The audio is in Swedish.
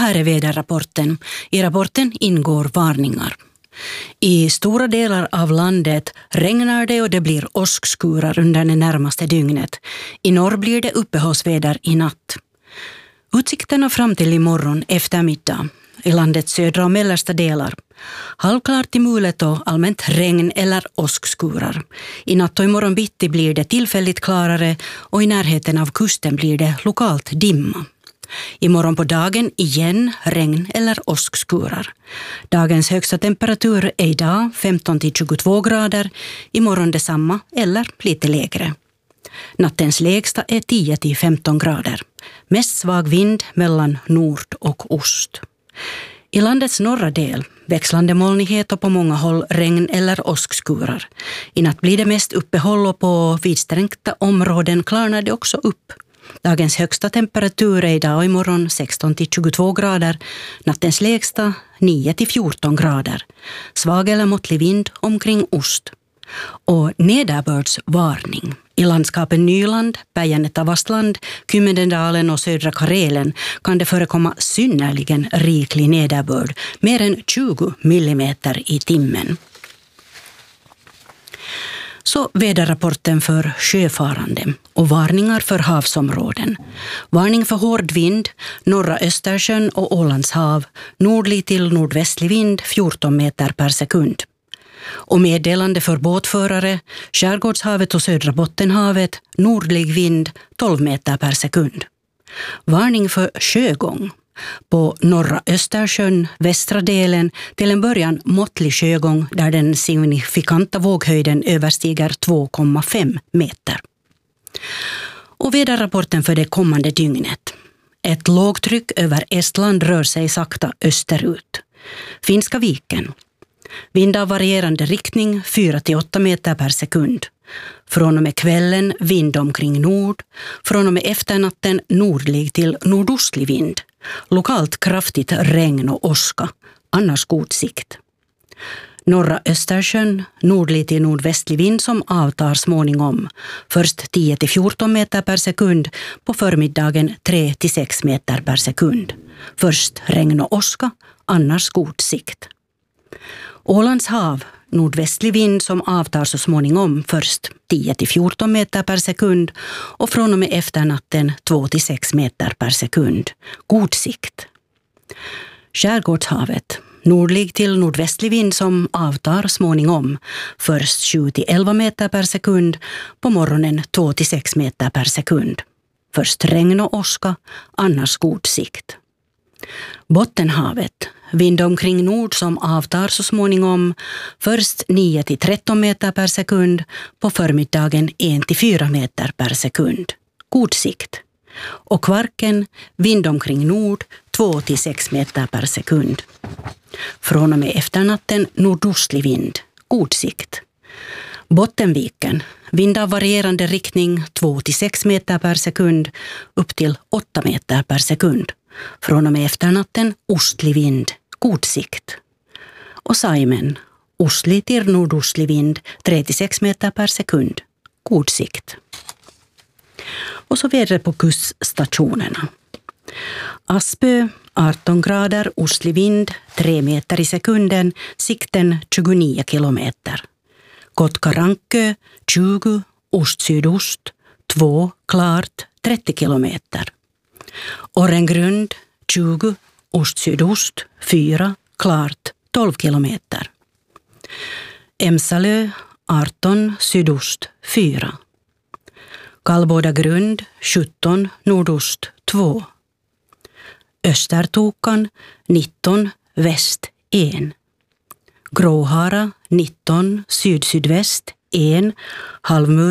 här är väderrapporten. I rapporten ingår varningar. I stora delar av landet regnar det och det blir åskskurar under det närmaste dygnet. I norr blir det uppehållsväder i natt. Utsikterna fram till imorgon eftermiddag. I landets södra och mellersta delar. Halvklart till mulet och allmänt regn eller åskskurar. I natt och imorgon bitti blir det tillfälligt klarare och i närheten av kusten blir det lokalt dimma. Imorgon på dagen igen regn eller åskskurar. Dagens högsta temperatur är idag 15-22 grader, imorgon detsamma eller lite lägre. Nattens lägsta är 10-15 grader. Mest svag vind mellan nord och ost. I landets norra del växlande molnighet och på många håll regn eller åskskurar. I natt blir det mest uppehåll och på vidsträckta områden klarnar det också upp. Dagens högsta temperatur är idag och imorgon 16-22 grader. Nattens lägsta 9-14 grader. Svag eller måttlig vind omkring ost. Och nederbördsvarning. I landskapen Nyland, Päijänne-Tavastland, Kymmendendalen och södra Karelen kan det förekomma synnerligen riklig nederbörd, mer än 20 millimeter i timmen. Så väderrapporten för sjöfarande och varningar för havsområden. Varning för hård vind, norra Östersjön och Ålands hav, nordlig till nordvästlig vind 14 meter per sekund. Och meddelande för båtförare, Skärgårdshavet och södra Bottenhavet, nordlig vind 12 meter per sekund. Varning för sjögång. På norra Östersjön, västra delen, till en början måttlig sjögång där den signifikanta våghöjden överstiger 2,5 meter. Och väderrapporten för det kommande dygnet. Ett lågtryck över Estland rör sig sakta österut. Finska viken. Vind av varierande riktning 4-8 meter per sekund. Från och med kvällen vind omkring nord. Från och med efternatten nordlig till nordostlig vind. Lokalt kraftigt regn och åska, annars god sikt. Norra Östersjön, nordlig till nordvästlig vind som avtar småningom. Först 10-14 meter per sekund, på förmiddagen 3-6 meter per sekund. Först regn och åska, annars god sikt. Ålands hav, nordvästlig vind som avtar så småningom först 10-14 meter per sekund och från och med efternatten 2-6 meter per sekund. God sikt. Skärgårdshavet, nordlig till nordvästlig vind som avtar småningom först 7-11 meter per sekund, på morgonen 2-6 meter per sekund. Först regn och åska, annars god sikt. Bottenhavet, vind omkring nord som avtar så småningom, först 9-13 meter per sekund, på förmiddagen 1-4 meter per sekund. God sikt. Och Kvarken, vind omkring nord, 2-6 meter per sekund. Från och med efternatten nordostlig vind, god sikt. Bottenviken, vind av varierande riktning 2-6 meter per sekund, upp till 8 meter per sekund. Från och med efternatten ostlig vind, god sikt. Och Saimen, ostlig till nordostlig vind 3-6 meter per sekund, god sikt. Och så vädret på kuststationerna. Aspö 18 grader, ostlig vind 3 meter i sekunden, sikten 29 kilometer. Kotkarankö 20, ost-sydost 2, klart 30 kilometer. Orrengrund 20, ost-sydost 4, klart 12 kilometer. Emsalö 18, sydost 4. Kallbådagrund 17, nordost 2. Östertokan 19, väst 1. Gråhara 19, syd-sydväst 1, Halvmur